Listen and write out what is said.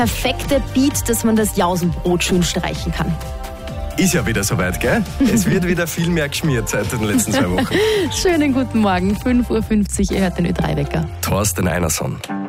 perfekte Beat, dass man das Jausenbrot schön streichen kann. Ist ja wieder soweit, gell? Es wird wieder viel mehr geschmiert seit den letzten 2 Wochen. Schönen guten Morgen, 5:50 Uhr, ihr hört den Ö3-Wecker. Thorsten Einerson.